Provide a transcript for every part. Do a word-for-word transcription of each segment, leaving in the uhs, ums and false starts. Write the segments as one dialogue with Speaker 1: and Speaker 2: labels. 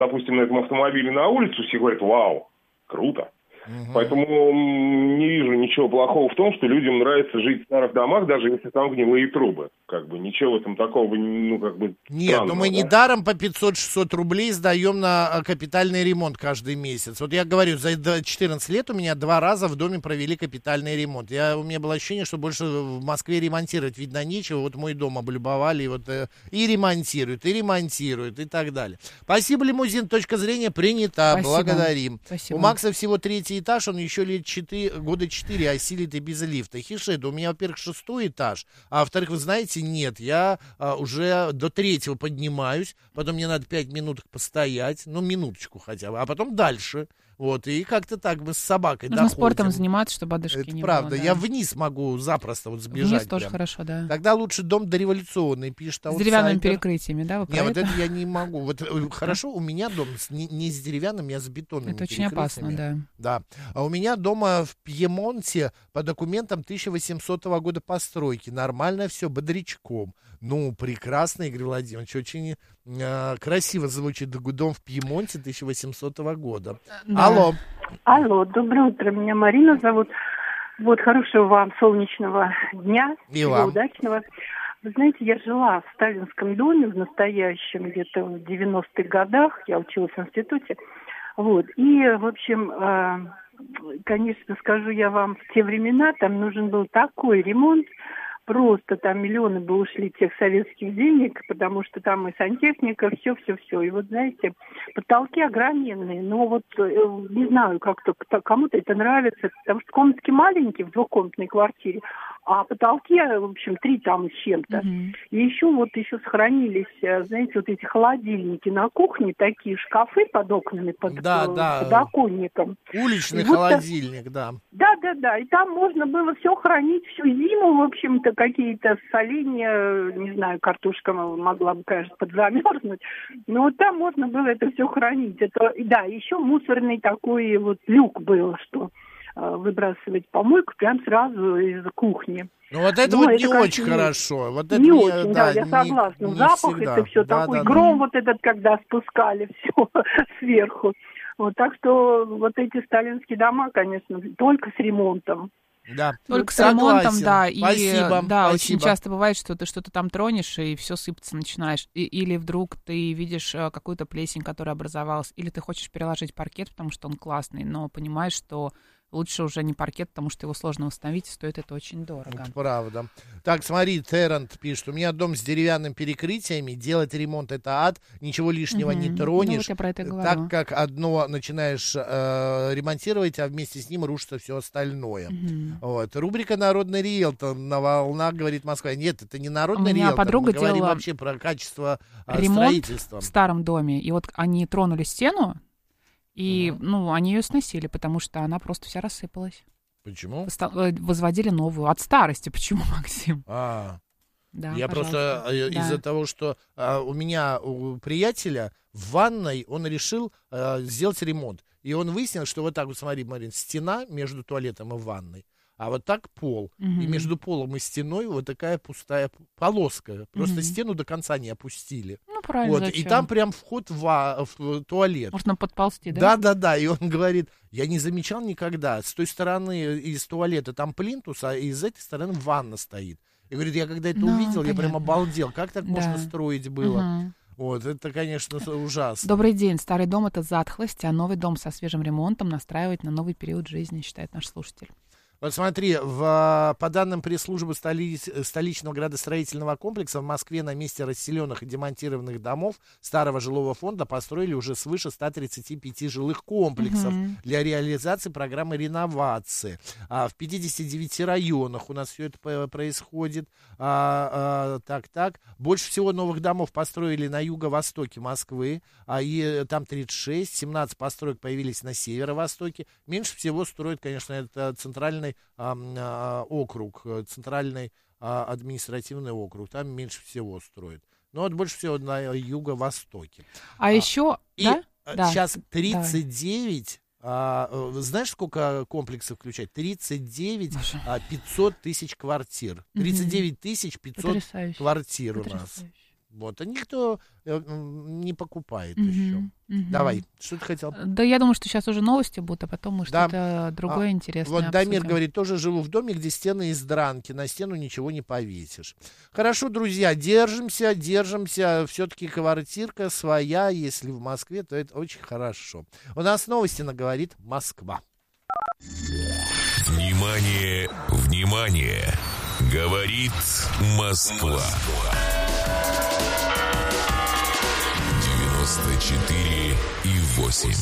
Speaker 1: допустим, на этом автомобиле на улицу, все говорят, вау, круто. Угу. Поэтому не вижу ничего плохого в том, что людям нравится жить в старых домах, даже если там гнилые трубы. Как бы ничего в этом такого, ну, как бы...
Speaker 2: Нет, но мы
Speaker 1: да?
Speaker 2: не даром по пятьсот-шестьсот рублей сдаем на капитальный ремонт каждый месяц. Вот я говорю, за четырнадцать лет у меня два раза в доме провели капитальный ремонт. Я, у меня было ощущение, что больше в Москве ремонтировать, видно, нечего. Вот мой дом облюбовали, и, вот, э, и ремонтируют, и ремонтируют, и так далее. Спасибо, лимузин, точка зрения принята,
Speaker 3: Спасибо.
Speaker 2: Благодарим.
Speaker 3: Спасибо.
Speaker 2: У Макса всего третий этаж, он еще лет четыре, года четыре осилит и без лифта. Хишеда, у меня, во-первых, шестой этаж, а во-вторых, вы знаете, нет, я а, уже до третьего поднимаюсь, потом мне надо пять минут постоять, ну, минуточку хотя бы, а потом дальше. Вот, и как-то так мы с собакой
Speaker 3: Нужно
Speaker 2: доходим.
Speaker 3: спортом заниматься, чтобы одышки
Speaker 2: Это
Speaker 3: не
Speaker 2: правда.
Speaker 3: было. Да.
Speaker 2: Я вниз могу запросто вот сбежать.
Speaker 3: Вниз тоже
Speaker 2: прям.
Speaker 3: хорошо, да.
Speaker 2: Тогда лучше дом дореволюционный, пишет
Speaker 3: С деревянными перекрытиями, да? Вы
Speaker 2: не, вот
Speaker 3: это?
Speaker 2: это я не могу. Вот хорошо, у меня дом с, не, не с деревянным, а с бетонными
Speaker 3: Это очень опасно, да.
Speaker 2: Да. А у меня дома в Пьемонте по документам тысяча восьмисотого года постройки. Нормально все, бодрячком. Ну, прекрасно, Игорь Владимирович, очень э, красиво звучит дом в Пьемонте тысяча восьмисотого года.
Speaker 3: Да.
Speaker 2: Алло.
Speaker 4: Алло, доброе утро, меня Марина зовут. Вот, хорошего вам солнечного дня,
Speaker 2: И
Speaker 4: всего
Speaker 2: вам.
Speaker 4: удачного. Вы знаете, я жила в сталинском доме в настоящем где-то в девяностых годах, я училась в институте. Вот, и, в общем, э, конечно, скажу я вам, в те времена там нужен был такой ремонт, просто там миллионы бы ушли тех советских денег, потому что там и сантехника, все-все-все. И вот, знаете, потолки огроменные, но вот не знаю, как-то кому-то это нравится, потому что комнатки маленькие в двухкомнатной квартире, а потолки, в общем, три там с чем-то. Mm-hmm. И еще вот еще сохранились, знаете, вот эти холодильники на кухне, такие шкафы под окнами, под
Speaker 2: да, да.
Speaker 4: подоконником.
Speaker 2: Уличный
Speaker 4: и
Speaker 2: холодильник, вот, да.
Speaker 4: Да, да, да. И там можно было все хранить всю зиму, в общем-то, какие-то соленья, не знаю, картошка могла бы, конечно, подзамерзнуть, но вот там можно было это все хранить. Это, да, еще мусорный такой вот люк был, что выбрасывать помойку прям сразу из кухни.
Speaker 2: Ну вот это
Speaker 4: ну,
Speaker 2: вот
Speaker 4: это,
Speaker 2: не
Speaker 4: конечно,
Speaker 2: очень хорошо. Вот это
Speaker 4: не
Speaker 2: мне,
Speaker 4: очень, да,
Speaker 2: да,
Speaker 4: я согласна.
Speaker 2: Не, не
Speaker 4: Запах
Speaker 2: всегда.
Speaker 4: это все,
Speaker 2: да,
Speaker 4: такой
Speaker 2: да,
Speaker 4: гром
Speaker 2: да.
Speaker 4: вот этот, когда спускали все сверху. Вот, так что вот эти сталинские дома, конечно, только с ремонтом.
Speaker 2: Да.
Speaker 3: Только
Speaker 2: Согласен.
Speaker 3: с ремонтом, да. И,
Speaker 2: спасибо,
Speaker 3: да,
Speaker 2: спасибо.
Speaker 3: очень часто бывает, что ты что-то там тронешь, и все сыпаться начинаешь. И, или вдруг ты видишь какую-то плесень, которая образовалась, или ты хочешь переложить паркет, потому что он классный, но понимаешь, что лучше уже не паркет, потому что его сложно восстановить, и стоит это очень дорого.
Speaker 2: Это правда. Так, смотри, Террент пишет, у меня дом с деревянными перекрытиями, делать ремонт — это ад, ничего лишнего
Speaker 3: Угу.
Speaker 2: не тронешь,
Speaker 3: ну, вот я про это говорю.
Speaker 2: так как одно начинаешь э, ремонтировать, а вместе с ним рушится все остальное.
Speaker 3: Угу.
Speaker 2: Вот. Рубрика «Народный риэлтор» на волнах, говорит Москва. Нет, это не народный
Speaker 3: у меня
Speaker 2: риэлтор,
Speaker 3: подруга
Speaker 2: мы говорим
Speaker 3: делала
Speaker 2: вообще про качество э,
Speaker 3: ремонт
Speaker 2: строительства.
Speaker 3: в старом доме, и вот они тронули стену, и, mm. ну, они ее сносили, потому что она просто вся рассыпалась.
Speaker 2: Почему?
Speaker 3: Возводили новую. От старости. Почему, Максим?
Speaker 2: А,
Speaker 3: да,
Speaker 2: я
Speaker 3: пожалуйста.
Speaker 2: просто да. из-за того, что а, у меня у приятеля в ванной он решил а, сделать ремонт. И он выяснил, что вот так вот, смотри, Марин, стена между туалетом и ванной, а вот так пол. Mm-hmm. И между полом и стеной вот такая пустая полоска. Просто mm-hmm. стену до конца не опустили.
Speaker 3: Ну, правильно,
Speaker 2: вот. И там прям вход в, в, в туалет.
Speaker 3: Можно подползти, да?
Speaker 2: Да-да-да. И он говорит, я не замечал никогда. С той стороны из туалета там плинтус, а из этой стороны ванна стоит. И говорит, я когда это ну, увидел, понятно. Я прям обалдел. Как так да. можно строить было? Uh-huh. Вот, это, конечно, ужасно.
Speaker 3: Добрый день. Старый дом — это затхлость, а новый дом со свежим ремонтом настраивать на новый период жизни, считает наш слушатель.
Speaker 2: Вот смотри, в, по данным пресс-службы столи, столичного градостроительного комплекса в Москве на месте расселенных и демонтированных домов старого жилого фонда построили уже свыше ста тридцати пяти жилых комплексов uh-huh. для реализации программы реновации. А в пятидесяти девяти районах у нас все это происходит. А, а, так, так. Больше всего новых домов построили на юго-востоке Москвы, а и там тридцать шесть, семнадцать построек появились на северо-востоке. Меньше всего строят, конечно, это центральный А, а, округ, центральный а, административный округ, там меньше всего строят. Но вот больше всего на юго-востоке.
Speaker 3: А, а еще,
Speaker 2: и
Speaker 3: да?
Speaker 2: сейчас
Speaker 3: да.
Speaker 2: тридцать девять, а, знаешь, сколько комплексов включать? тридцать девять, а, пятьсот тысяч квартир. тридцать девять тысяч пятьсот квартир у нас. Вот, а никто э, не покупает
Speaker 3: Мгм,
Speaker 2: еще.
Speaker 3: мгм.
Speaker 2: Давай, что ты хотел?
Speaker 3: Да, я думаю, что сейчас уже новости будут, а потом мы
Speaker 2: Да.
Speaker 3: что-то другое
Speaker 2: А,
Speaker 3: интересное
Speaker 2: Вот Дамир
Speaker 3: обсудим.
Speaker 2: говорит, тоже живу в доме, где стены из дранки, на стену ничего не повесишь. Хорошо, друзья, держимся, держимся. Все-таки квартирка своя, если в Москве, то это очень хорошо. У нас новости на «Говорит Москва».
Speaker 5: Внимание, внимание! Говорит Москва. девяносто четыре и восемь.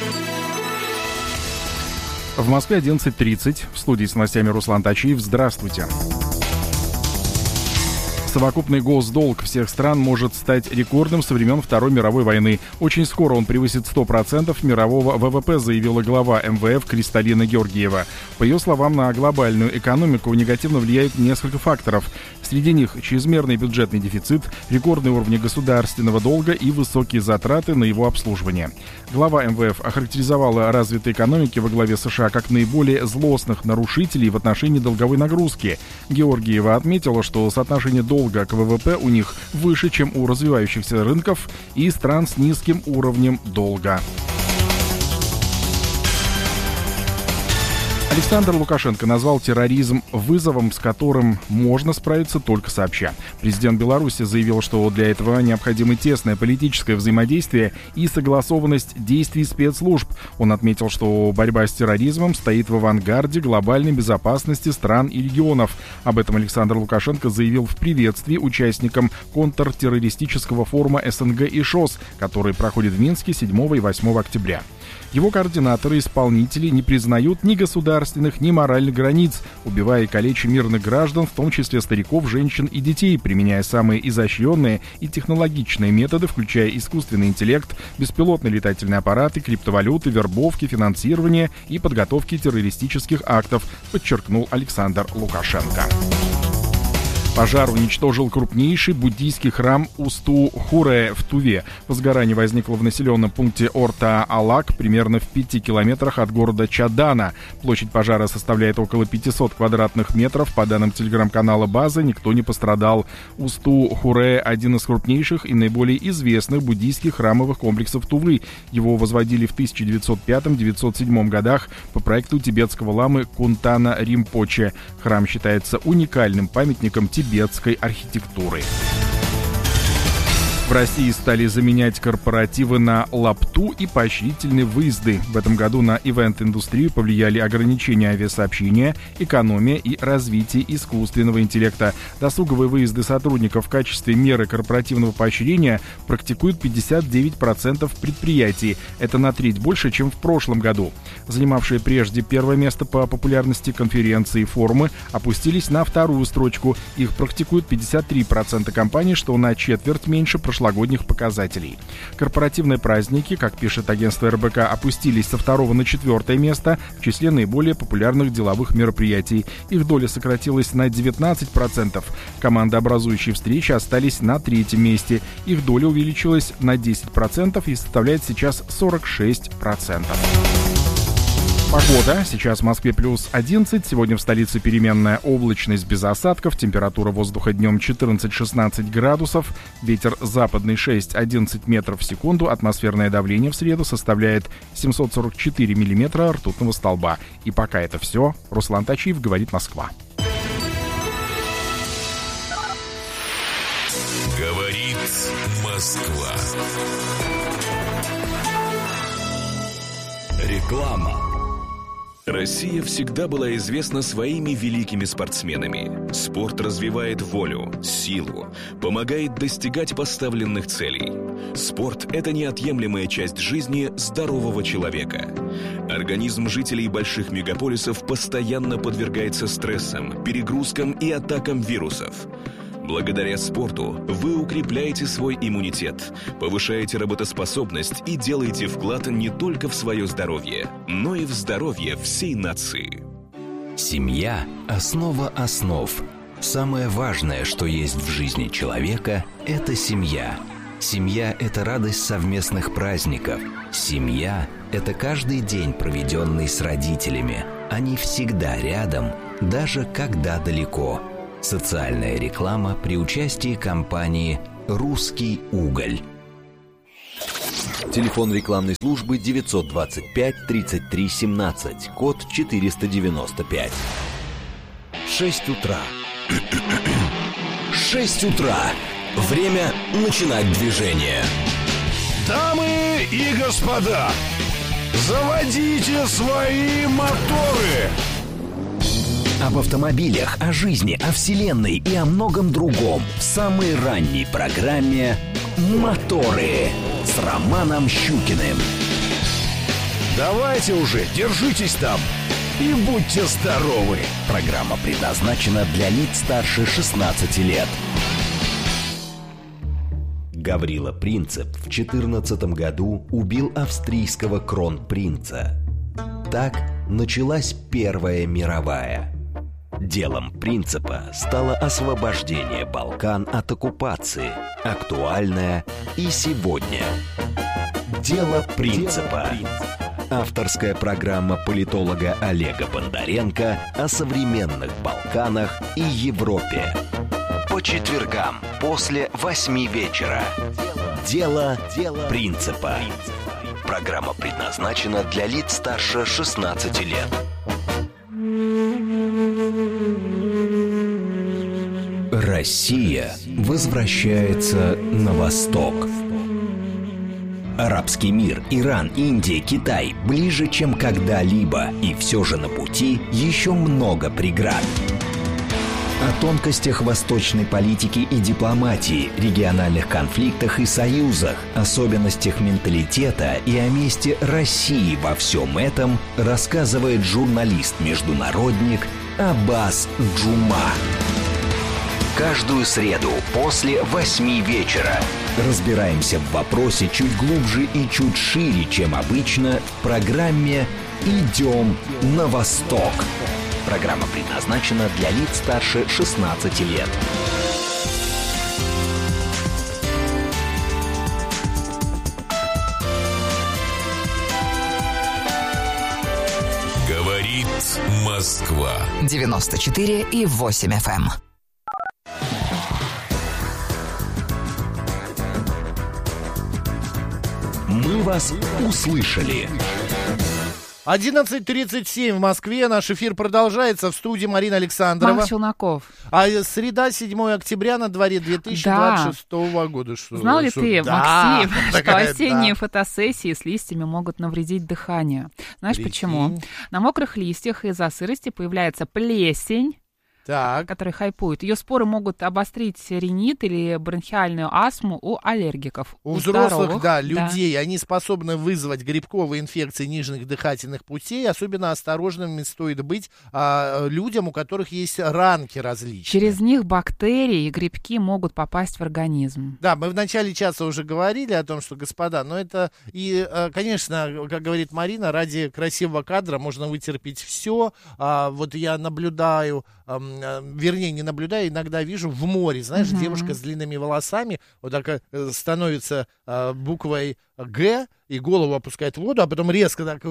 Speaker 6: В Москве одиннадцать тридцать. В студии с новостями Руслан Тачиев. Здравствуйте. Совокупный госдолг всех стран может стать рекордным со времен Второй мировой войны. Очень скоро он превысит сто процентов мирового ВВП, заявила глава эм вэ эф Кристалина Георгиева. По ее словам, на глобальную экономику негативно влияют несколько факторов. Среди них чрезмерный бюджетный дефицит, рекордные уровни государственного долга и высокие затраты на его обслуживание. Глава эм вэ эф охарактеризовала развитые экономики во главе США как наиболее злостных нарушителей в отношении долговой нагрузки. Георгиева отметила, что соотношение долга к ВВП у них выше, чем у развивающихся рынков и стран с низким уровнем долга. Александр Лукашенко назвал терроризм вызовом, с которым можно справиться только сообща. Президент Беларуси заявил, что для этого необходимо тесное политическое взаимодействие и согласованность действий спецслужб. Он отметил, что борьба с терроризмом стоит в авангарде глобальной безопасности стран и регионов. Об этом Александр Лукашенко заявил в приветствии участникам контртеррористического форума эс эн гэ и ШОС, который проходит в Минске седьмого и восьмого октября. Его координаторы и исполнители не признают ни государственных, ни моральных границ, убивая и калеча мирных граждан, в том числе стариков, женщин и детей, применяя самые изощренные и технологичные методы, включая искусственный интеллект, беспилотные летательные аппараты, криптовалюты, вербовки, финансирование и подготовки террористических актов, подчеркнул Александр Лукашенко. Пожар уничтожил крупнейший буддийский храм Усту-Хуре в Туве. Возгорание возникло в населенном пункте Орта-Алак, примерно в пяти километрах от города Чадана. Площадь пожара составляет около пятисот квадратных метров. По данным телеграм-канала «База», никто не пострадал. Усту-Хуре – один из крупнейших и наиболее известных буддийских храмовых комплексов Тувы. Его возводили в тысяча девятьсот пятом — девятьсот седьмом годах по проекту тибетского ламы Кунтана Римпоче. Храм считается уникальным памятником тибетской архитектуры. В России стали заменять корпоративы на лапту и поощрительные выезды. В этом году на ивент-индустрию повлияли ограничения авиасообщения, экономия и развитие искусственного интеллекта. Досуговые выезды сотрудников в качестве меры корпоративного поощрения практикуют пятьдесят девять процентов предприятий. Это на треть больше, чем в прошлом году. Занимавшие прежде первое место по популярности конференции и форумы опустились на вторую строчку. Их практикуют пятьдесят три процента компаний, что на четверть меньше прошлогодних показателей. Корпоративные праздники, как пишет агентство эр бэ ка, опустились со второго на четвертое место в числе наиболее популярных деловых мероприятий. Их доля сократилась на девятнадцать процентов. Командообразующие встречи остались на третьем месте. Их доля увеличилась на десять процентов и составляет сейчас сорок шесть процентов. Погода. Сейчас в Москве плюс одиннадцать. Сегодня в столице переменная облачность без осадков. Температура воздуха днем четырнадцать-шестнадцать градусов. Ветер западный шесть-одиннадцать метров в секунду. Атмосферное давление в среду составляет семьсот сорок четыре миллиметра ртутного столба. И пока это все. Руслан Тачиев, говорит Москва.
Speaker 5: Говорит Москва. Реклама. Россия всегда была известна своими великими спортсменами. Спорт развивает волю, силу, помогает достигать поставленных целей. Спорт – это неотъемлемая часть жизни здорового человека. Организм жителей больших мегаполисов постоянно подвергается стрессам, перегрузкам и атакам вирусов. Благодаря спорту вы укрепляете свой иммунитет, повышаете работоспособность и делаете вклад не только в свое здоровье, но и в здоровье всей нации.
Speaker 7: Семья – основа основ. Самое важное, что есть в жизни человека – это семья. Семья – это радость совместных праздников. Семья – это каждый день, проведенный с родителями. Они всегда рядом, даже когда далеко. Социальная реклама при участии компании «Русский уголь». Телефон рекламной службы девятьсот двадцать пять тридцать три семнадцать, код четыреста девяносто пять. Шесть утра. Шесть утра. Время начинать движение.
Speaker 8: Дамы и господа, заводите свои моторы.
Speaker 7: Об автомобилях, о жизни, о вселенной и о многом другом в самой ранней программе «Моторы» с Романом Щукиным.
Speaker 8: Давайте уже, держитесь там и будьте здоровы.
Speaker 7: Программа предназначена для лиц старше шестнадцати лет. Гаврила Принцип в четырнадцатом году убил австрийского кронпринца. Так началась Первая мировая. Делом Принципа стало освобождение Балкан от оккупации, актуальное и сегодня. Дело Принципа. Авторская программа политолога Олега Бондаренко о современных Балканах и Европе. По четвергам после восьми вечера. Дело Принципа. Программа предназначена для лиц старше шестнадцати лет. Россия возвращается на восток. Арабский мир, Иран, Индия, Китай ближе, чем когда-либо, и все же на пути еще много преград. О тонкостях восточной политики и дипломатии, региональных конфликтах и союзах, особенностях менталитета и о месте России во всем этом рассказывает журналист-международник Аббас Джума. Каждую среду после восьми вечера разбираемся в вопросе чуть глубже и чуть шире, чем обычно, в программе «Идем на восток». Программа предназначена для лиц старше шестнадцати лет.
Speaker 5: Говорит Москва.
Speaker 9: девяносто четыре и восемь эф эм.
Speaker 7: Мы вас услышали.
Speaker 2: одиннадцать тридцать семь в Москве. Наш эфир продолжается. В студии Марина Александрова.
Speaker 3: Марк Челноков.
Speaker 2: А среда, седьмое октября, на дворе две тысячи двадцать шестого да. года. Что,
Speaker 3: Знал ли
Speaker 2: что,
Speaker 3: ты,
Speaker 2: да,
Speaker 3: Максим,
Speaker 2: такая,
Speaker 3: что осенние
Speaker 2: да.
Speaker 3: фотосессии с листьями могут навредить дыханию? Знаешь
Speaker 2: Прикинь.
Speaker 3: почему? На мокрых листьях из-за сырости появляется плесень,
Speaker 2: так.
Speaker 3: которые хайпуют. Ее споры могут обострить ринит или бронхиальную астму у аллергиков.
Speaker 2: У,
Speaker 3: у
Speaker 2: взрослых,
Speaker 3: здоровых,
Speaker 2: да, людей, да. Они способны вызвать грибковые инфекции нижних дыхательных путей. Особенно осторожными стоит быть а, людям, у которых есть ранки различные.
Speaker 3: Через них бактерии и грибки могут попасть в организм.
Speaker 2: Да, мы в начале часа уже говорили о том, что, господа, но это и, конечно, как говорит Марина, ради красивого кадра можно вытерпеть все. А, вот я наблюдаю... вернее, не наблюдаю, иногда вижу в море, знаешь, uh-huh. девушка с длинными волосами вот так становится э, буквой «Г», и голову опускает в воду, а потом резко так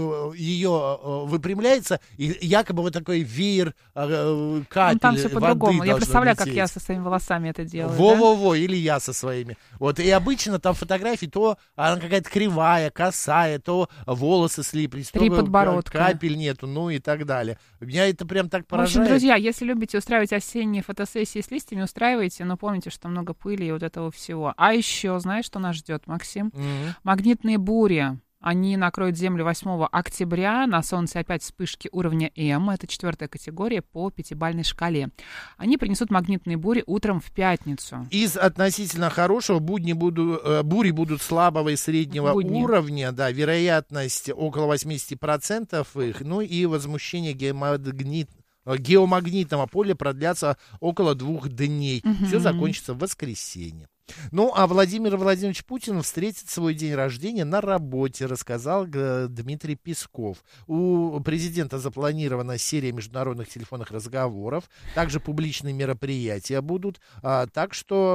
Speaker 2: ее выпрямляется, и якобы вот такой веер э, капель ну, там все по-другому.
Speaker 3: Я представляю, лететь. Как я со своими волосами это делаю.
Speaker 2: Во-во-во,
Speaker 3: да?
Speaker 2: Или я со своими. Вот, и обычно там фотографии, то она какая-то кривая, косая, то волосы слиплись,
Speaker 3: Три
Speaker 2: то
Speaker 3: подбородка.
Speaker 2: Капель нету, ну и так далее. Меня это прям так поражает.
Speaker 3: В общем, друзья, если любите устраивать осенние фотосессии с листьями, устраивайте, но помните, что много пыли и вот этого всего. А еще, знаешь, что нас ждет, Максим?
Speaker 2: Mm-hmm.
Speaker 3: Магнитные бури. Они накроют Землю восьмого октября. На Солнце опять вспышки уровня М. Это четвертая категория по пятибалльной шкале. Они принесут магнитные бури утром в пятницу.
Speaker 2: Из относительно хорошего будни буду, э, бури будут слабого и среднего будни. Уровня. Да, вероятность около восемьдесят процентов их. Ну и возмущение геомагнит, геомагнитного поля продлятся около двух дней. Угу. Все закончится в воскресенье. Ну, а Владимир Владимирович Путин встретит свой день рождения на работе, рассказал Дмитрий Песков. У президента запланирована серия международных телефонных разговоров, также публичные мероприятия будут, а, так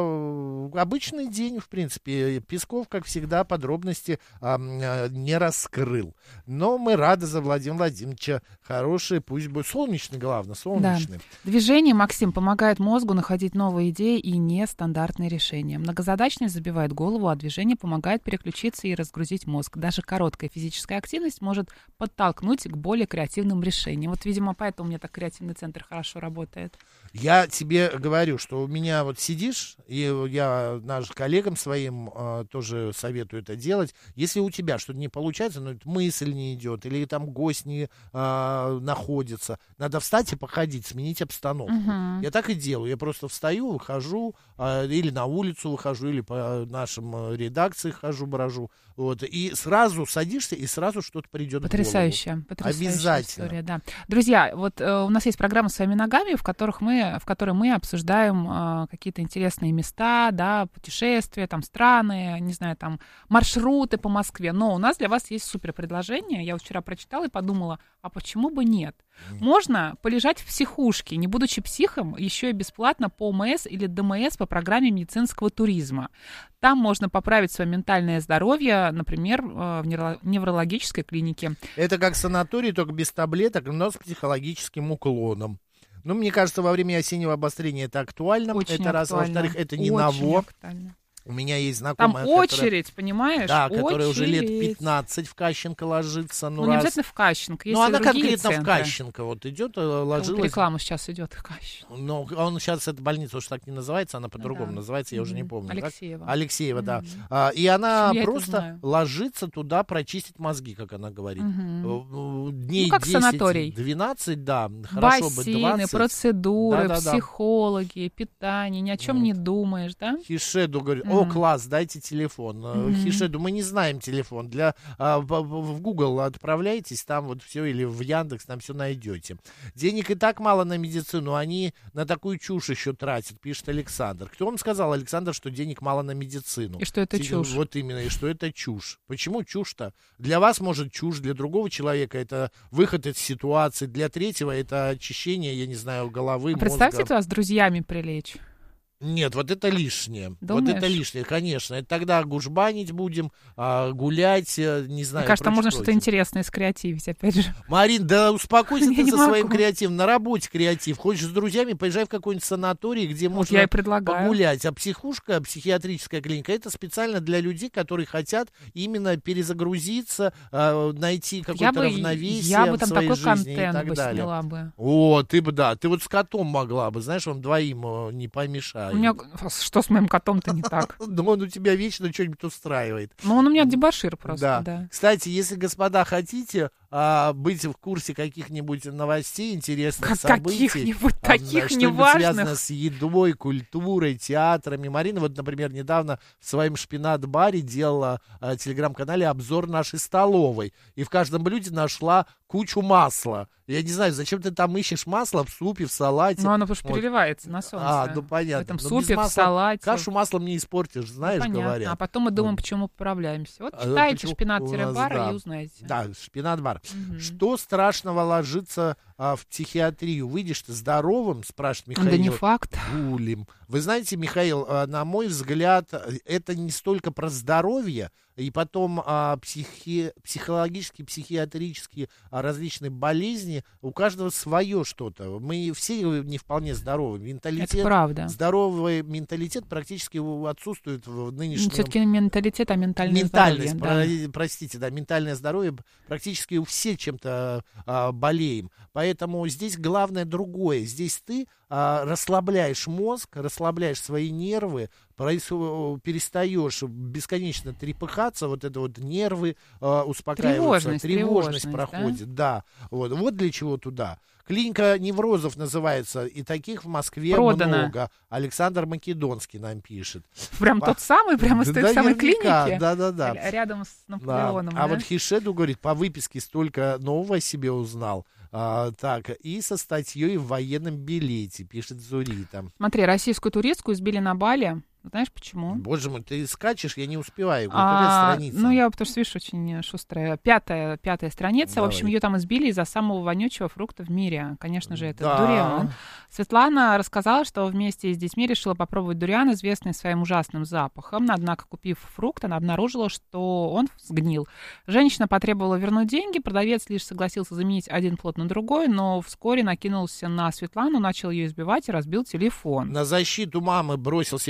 Speaker 2: что обычный день, в принципе. Песков, как всегда, подробности а, не раскрыл. Но мы рады за Владимира Владимировича. Хороший, пусть будет солнечный, главное, солнечный.
Speaker 3: Да. Движение, Максим, помогает мозгу находить новые идеи и нестандартные решения. Многозадачность забивает голову, а движение помогает переключиться и разгрузить мозг. Даже короткая физическая активность может подтолкнуть к более креативным решениям. Вот, видимо, поэтому у меня так креативный центр хорошо работает.
Speaker 2: Я тебе говорю, что у меня вот сидишь, и я нашим коллегам своим э, тоже советую это делать. Если у тебя что-то не получается, ну, мысль не идет, или там гость не э, находится, надо встать и походить, сменить обстановку.
Speaker 3: Угу.
Speaker 2: Я так и делаю. Я просто встаю, выхожу, э, или на улицу выхожу, или по нашим э, редакции хожу, брожу. Вот, и сразу садишься, и сразу что-то придет
Speaker 3: потрясающая,
Speaker 2: в голову.
Speaker 3: Потрясающая
Speaker 2: Обязательно.
Speaker 3: история, да. Друзья, вот э, у нас есть программа «Своими ногами», в которых мы, в которой мы обсуждаем э, какие-то интересные места, да, путешествия, там, страны, не знаю, там, маршруты по Москве. Но у нас для вас есть супер предложение. Я вот вчера прочитала и подумала, а почему бы нет? Можно полежать в психушке, не будучи психом, еще и бесплатно по ОМС или ДМС по программе медицинского туризма. Там можно поправить свое ментальное здоровье, например, в неврологической клинике.
Speaker 2: Это как санаторий, только без таблеток, но с психологическим уклоном. Ну, мне кажется, во время осеннего обострения это актуально.
Speaker 3: Очень
Speaker 2: это раз.
Speaker 3: актуально.
Speaker 2: Во-вторых, это не
Speaker 3: Очень
Speaker 2: ново.
Speaker 3: актуально.
Speaker 2: У меня есть знакомая,
Speaker 3: Там очередь,
Speaker 2: которая,
Speaker 3: понимаешь?
Speaker 2: Да,
Speaker 3: очередь.
Speaker 2: которая уже лет пятнадцать в Кащенко ложится. Ну,
Speaker 3: ну
Speaker 2: раз.
Speaker 3: не обязательно в Кащенко, есть
Speaker 2: Ну,
Speaker 3: и
Speaker 2: она
Speaker 3: другие
Speaker 2: конкретно
Speaker 3: центры.
Speaker 2: в Кащенко вот идет, ложилась.
Speaker 3: Вот реклама сейчас идет в Кащенко.
Speaker 2: Но он сейчас, эта больница уж так не называется, она по-другому
Speaker 3: да.
Speaker 2: называется, я mm-hmm. уже не помню.
Speaker 3: Алексеева.
Speaker 2: Как? Алексеева, mm-hmm. да. А, и
Speaker 3: Я
Speaker 2: она
Speaker 3: это
Speaker 2: просто
Speaker 3: знаю.
Speaker 2: ложится туда прочистить мозги, как она говорит.
Speaker 3: Mm-hmm.
Speaker 2: Дней
Speaker 3: ну, как санаторий.
Speaker 2: десять-двенадцать, да, хорошо бы
Speaker 3: Бассейны,
Speaker 2: двадцать.
Speaker 3: процедуры,
Speaker 2: Да-да-да.
Speaker 3: психологи, питание, ни о чем
Speaker 2: Вот.
Speaker 3: не думаешь, да?
Speaker 2: Хишеду говорит,
Speaker 3: Mm-hmm.
Speaker 2: о, класс, дайте телефон. Mm-hmm. Хишеду, мы не знаем телефон. Для, а, в, в Google отправляйтесь, там вот все, или в Яндекс, там все найдете. Денег и так мало на медицину, они на такую чушь еще тратят, пишет Александр. Кто вам сказал, Александр, что денег мало на медицину?
Speaker 3: И что это
Speaker 2: Те,
Speaker 3: чушь?
Speaker 2: Вот именно, и что это чушь. Почему чушь-то? Для вас, может, чушь, для другого человека это выход из ситуации, для третьего это очищение, я не знаю, головы,
Speaker 3: А
Speaker 2: мозга.
Speaker 3: представьте, это вас с друзьями прилечь.
Speaker 2: Нет, вот это лишнее.
Speaker 3: Думаешь?
Speaker 2: Вот это лишнее, конечно. Это тогда гужбанить будем, а, гулять, не знаю.
Speaker 3: Мне кажется,
Speaker 2: прочее,
Speaker 3: можно
Speaker 2: прочее.
Speaker 3: что-то интересное скреативить, опять же.
Speaker 2: Марин, да успокойся
Speaker 3: Я
Speaker 2: ты
Speaker 3: не
Speaker 2: со своим
Speaker 3: могу.
Speaker 2: креативом. На работе креатив. Хочешь с друзьями, поезжай в какой-нибудь санаторий, где
Speaker 3: Вот
Speaker 2: можно
Speaker 3: я и предлагаю.
Speaker 2: погулять. А психушка, психиатрическая клиника, это специально для людей, которые хотят именно перезагрузиться, а, найти
Speaker 3: Я
Speaker 2: какое-то
Speaker 3: бы,
Speaker 2: равновесие
Speaker 3: я бы
Speaker 2: в
Speaker 3: там
Speaker 2: своей
Speaker 3: такой
Speaker 2: жизни и
Speaker 3: контент
Speaker 2: так
Speaker 3: бы
Speaker 2: далее.
Speaker 3: сняла бы.
Speaker 2: О, ты бы, да, ты вот с котом могла бы, знаешь, вам двоим э, не помешает.
Speaker 3: У меня что с моим котом-то не так?
Speaker 2: Но он у тебя вечно что-нибудь устраивает.
Speaker 3: Ну, он у меня дебошир просто,
Speaker 2: Да.
Speaker 3: да.
Speaker 2: Кстати, если, господа, хотите а, быть в курсе каких-нибудь новостей, интересных
Speaker 3: Как
Speaker 2: событий,
Speaker 3: каких-нибудь
Speaker 2: а,
Speaker 3: таких
Speaker 2: что-нибудь
Speaker 3: неважных.
Speaker 2: связанное с едой, культурой, театрами. Марина, вот, например, недавно в своем шпинат-баре делала а, телеграм-канале обзор нашей столовой. И в каждом блюде нашла кучу масла. Я не знаю, зачем ты там ищешь масло в супе, в салате.
Speaker 3: Ну, оно потому что
Speaker 2: Вот.
Speaker 3: переливается на солнце.
Speaker 2: А, ну понятно.
Speaker 3: В этом
Speaker 2: Но без
Speaker 3: супе, в
Speaker 2: масла
Speaker 3: салате.
Speaker 2: Кашу маслом не испортишь, знаешь,
Speaker 3: Ну, понятно.
Speaker 2: говорят.
Speaker 3: А потом мы думаем,
Speaker 2: Вот.
Speaker 3: почему поправляемся. Вот
Speaker 2: А,
Speaker 3: читайте
Speaker 2: почему
Speaker 3: шпинат-бар
Speaker 2: у нас, да.
Speaker 3: и узнаете.
Speaker 2: Да, шпинат-бар.
Speaker 3: Мгм.
Speaker 2: Что страшного ложиться а, в психиатрию? Выйдешь ты здоровым, спрашивает Михаил.
Speaker 3: Да не факт.
Speaker 2: Гулем. Вы знаете, Михаил, а, на мой взгляд, это не столько про здоровье, и потом а, психи, психологические, психиатрические а, различные болезни, у каждого свое что-то. Мы все не вполне здоровы. Менталитет,
Speaker 3: Это правда.
Speaker 2: здоровый менталитет практически отсутствует в нынешнем...
Speaker 3: Все-таки не менталитет, а ментальное
Speaker 2: Ментальность,
Speaker 3: здоровье.
Speaker 2: про- простите, да, ментальное здоровье, практически у всех чем-то а, болеем. Поэтому здесь главное другое. Здесь ты а, расслабляешь мозг, расслабляешь свои нервы, проис- перестаешь бесконечно трепыхаться, вот это вот нервы а, успокаиваются,
Speaker 3: Тревожность,
Speaker 2: тревожность,
Speaker 3: тревожность,
Speaker 2: проходит, да. Вот, вот для чего туда. Клиника неврозов называется, и таких в Москве
Speaker 3: Продано.
Speaker 2: много. Александр Македонский нам пишет.
Speaker 3: Прям
Speaker 2: По-
Speaker 3: тот самый, прямо из
Speaker 2: Да
Speaker 3: той самой
Speaker 2: наверняка,
Speaker 3: клиники?
Speaker 2: Да-да-да.
Speaker 3: Р- Рядом с
Speaker 2: Да.
Speaker 3: Наполеоном,
Speaker 2: А
Speaker 3: да?
Speaker 2: вот Хишеду говорит, по выписке столько нового о себе узнал. А, так, и со статьей в военном билете, пишет Зурита.
Speaker 3: Смотри, российскую туристку избили на Бали. Знаешь почему?
Speaker 2: Боже мой, ты скачешь, я не успеваю.
Speaker 3: А,
Speaker 2: Какая страница?
Speaker 3: ну, я, потому что, видишь, очень шустрая. Пятая, пятая страница.
Speaker 2: Давай.
Speaker 3: В общем, ее там избили из-за самого вонючего фрукта в мире. Конечно же, это
Speaker 2: Да.
Speaker 3: дуриан. Светлана рассказала, что вместе с детьми решила попробовать дуриан, известный своим ужасным запахом. Однако, купив фрукт, она обнаружила, что он сгнил. Женщина потребовала вернуть деньги. Продавец лишь согласился заменить один плод на другой, но вскоре накинулся на Светлану, начал ее избивать и разбил телефон.
Speaker 2: На защиту мамы бросился ее восьмилетний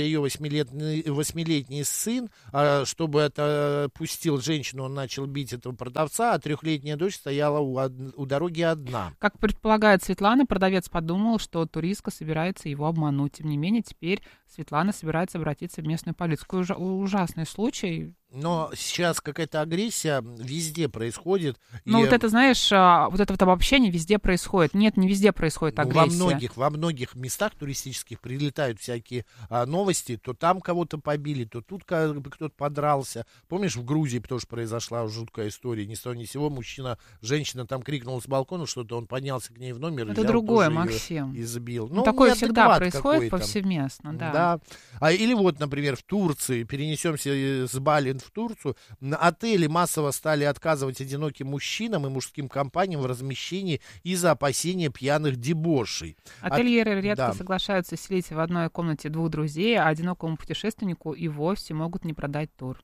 Speaker 2: восьмилетний, восьмилетний сын, а, чтобы это пустил женщину, он начал бить этого продавца, а трехлетняя дочь стояла у, у дороги одна.
Speaker 3: Как предполагает Светлана, продавец подумал, что туристка собирается его обмануть. Тем не менее, теперь Светлана собирается обратиться в местную полицию. Какой ужа- ужасный случай.
Speaker 2: Но сейчас какая-то агрессия везде происходит.
Speaker 3: Ну,
Speaker 2: и...
Speaker 3: вот это, знаешь, вот это вот обобщение везде происходит. Нет, не везде происходит агрессия.
Speaker 2: Во многих, во многих местах туристических прилетают всякие а, новости. То там кого-то побили, то тут кто-то подрался. Помнишь, в Грузии тоже произошла жуткая история. Ни с того ни с сего мужчина, женщина там крикнула с балкона что-то, он поднялся к ней в номер.
Speaker 3: Это другое, Максим.
Speaker 2: И сбил.
Speaker 3: Ну, такое всегда происходит повсеместно, да.
Speaker 2: да. А, или вот, например, в Турции, перенесемся с Бали в Турцию, на отели массово стали отказывать одиноким мужчинам и мужским компаниям в размещении из-за опасения пьяных дебошей.
Speaker 3: Ательеры
Speaker 2: От...
Speaker 3: редко
Speaker 2: да.
Speaker 3: соглашаются селить в одной комнате двух друзей, а одинокому путешественнику и вовсе могут не продать тур.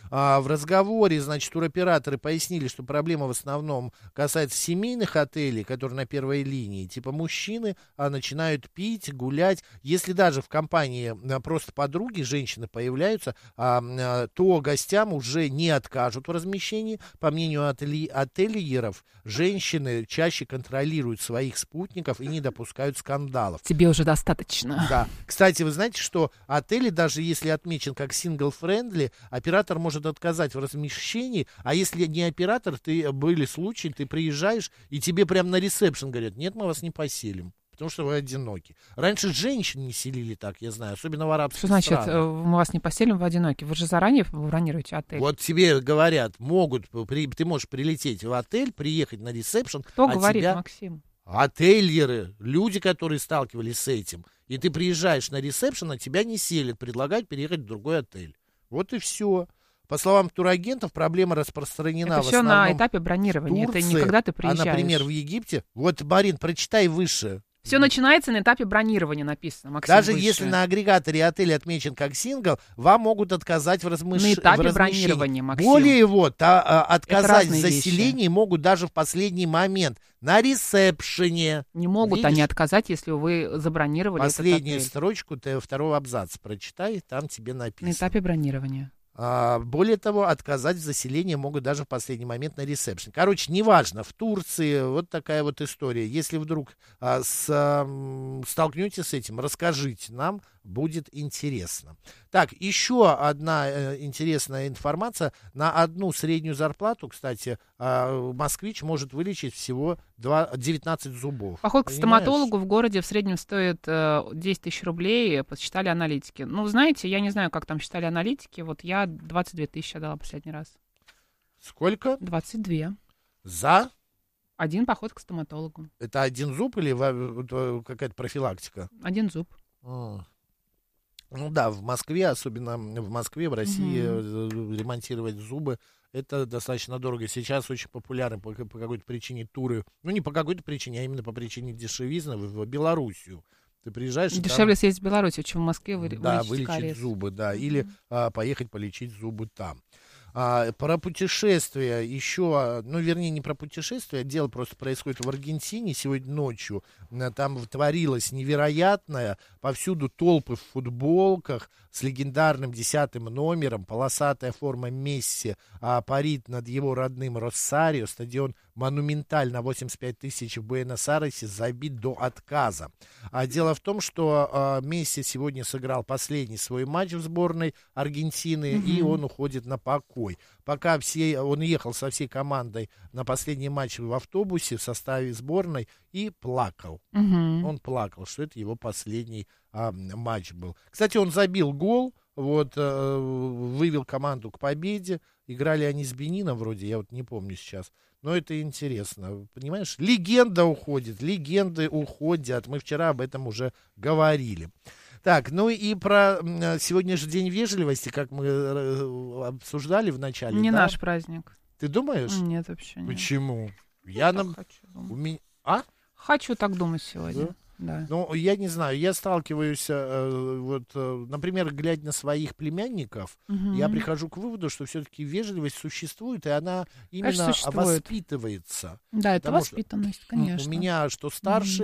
Speaker 2: А в разговоре, значит, туроператоры пояснили, что проблема в основном касается семейных отелей, которые на первой линии. Типа мужчины а, начинают пить, гулять. Если даже в компании а, просто подруги, женщины появляются, а, а, то гостям уже не откажут в размещении. По мнению отели- ательеров, женщины чаще контролируют своих спутников и не допускают скандалов.
Speaker 3: Тебе уже достаточно.
Speaker 2: Да. Кстати, вы знаете, что отели, даже если отмечен как single-friendly, оператор может отказать в размещении, а если не оператор, ты были случаи, ты приезжаешь, и тебе прямо на ресепшн говорят: нет, мы вас не поселим, потому что вы одиноки. Раньше женщин не селили так, я знаю, особенно в арабских
Speaker 3: странах. Что значит,
Speaker 2: странах.
Speaker 3: мы вас не поселим, вы одиноки? Вы же заранее бронируете отель.
Speaker 2: Вот тебе говорят, могут, при, ты можешь прилететь в отель, приехать на ресепшн.
Speaker 3: Кто
Speaker 2: а
Speaker 3: говорит,
Speaker 2: тебя...
Speaker 3: Максим?
Speaker 2: Ательеры, люди, которые сталкивались с этим. И ты приезжаешь на ресепшн, а тебя не селят, предлагают переехать в другой отель. Вот и все. По словам турагентов, проблема распространена
Speaker 3: это
Speaker 2: в
Speaker 3: все
Speaker 2: основном
Speaker 3: на этапе бронирования.
Speaker 2: Турции,
Speaker 3: это не когда ты приезжаешь.
Speaker 2: А, например, в Египте. Вот, Марин, прочитай выше.
Speaker 3: Все начинается на этапе бронирования, написано, Максим.
Speaker 2: Даже
Speaker 3: выше.
Speaker 2: если на агрегаторе отель отмечен как сингл, вам могут отказать в, размыш...
Speaker 3: на этапе
Speaker 2: в размещении.
Speaker 3: бронирования, Максим.
Speaker 2: Более вот, а, а, отказать в заселении
Speaker 3: вещи.
Speaker 2: Могут даже в последний момент. На ресепшене.
Speaker 3: Не могут
Speaker 2: Видишь?
Speaker 3: Они отказать, если вы забронировали
Speaker 2: Последнюю
Speaker 3: этот отель.
Speaker 2: строчку ты, второго абзаца прочитай, там тебе написано.
Speaker 3: На этапе бронирования.
Speaker 2: А, более того, отказать в заселении могут даже в последний момент на ресепшн. Короче, неважно, в Турции вот такая вот история. Если вдруг а, с, а, столкнетесь с этим, расскажите нам, будет интересно. Так, еще одна э, интересная информация. На одну среднюю зарплату, кстати, э, москвич может вылечить всего два, девятнадцать зубов.
Speaker 3: Поход к
Speaker 2: Понимаешь?
Speaker 3: стоматологу в городе в среднем стоит э, десять тысяч рублей, посчитали аналитики. Ну, знаете, я не знаю, как там считали аналитики, вот я двадцать две тысячи отдала последний раз.
Speaker 2: Сколько?
Speaker 3: двадцать две.
Speaker 2: За?
Speaker 3: Один поход к стоматологу.
Speaker 2: Это один зуб или в, какая-то профилактика?
Speaker 3: Один зуб.
Speaker 2: А. Ну да, в Москве, особенно в Москве, в России угу. ремонтировать зубы, это достаточно дорого. Сейчас очень популярны по, по какой-то причине туры, ну не по какой-то причине, а именно по причине дешевизны в, в Белоруссию. Ты приезжаешь...
Speaker 3: Дешевле
Speaker 2: там,
Speaker 3: съездить в Беларусь, чем в Москве вы,
Speaker 2: да,
Speaker 3: вылечить
Speaker 2: вылечить
Speaker 3: кариес.
Speaker 2: зубы, да, mm-hmm. или а, поехать полечить зубы там. А, про путешествия еще, ну, вернее, не про путешествия, дело просто происходит в Аргентине сегодня ночью. Там творилось невероятное, повсюду толпы в футболках с легендарным десятым номером, полосатая форма Месси а, парит над его родным Росарио, стадион Монументаль на восемьдесят пять тысяч в Буэнос-Айресе забит до отказа. А дело в том, что а, Месси сегодня сыграл последний свой матч в сборной Аргентины, mm-hmm. и он уходит на покой. Пока все, он ехал со всей командой на последний матч в автобусе в составе сборной и плакал.
Speaker 3: Mm-hmm.
Speaker 2: Он плакал, что это его последний а, матч был. Кстати, он забил гол, вот, а, вывел команду к победе. Играли они с Бенином вроде, я вот не помню сейчас. Но это интересно, понимаешь? Легенда уходит, легенды уходят. Мы вчера об этом уже говорили. Так, ну и про сегодняшний день вежливости, как мы обсуждали в начале.
Speaker 3: Не
Speaker 2: да?
Speaker 3: наш праздник.
Speaker 2: Ты думаешь?
Speaker 3: Нет, вообще нет.
Speaker 2: Почему? Я, я нам...
Speaker 3: хочу думать.
Speaker 2: У меня... А?
Speaker 3: Хочу так думать сегодня.
Speaker 2: Да?
Speaker 3: Да.
Speaker 2: Ну, я не знаю, я сталкиваюсь, э, вот, э, например, глядя на своих племянников, угу. я прихожу к выводу, что все-таки вежливость существует, и она именно
Speaker 3: конечно,
Speaker 2: воспитывается.
Speaker 3: Да, это воспитанность,
Speaker 2: что
Speaker 3: конечно.
Speaker 2: У меня что старший, угу.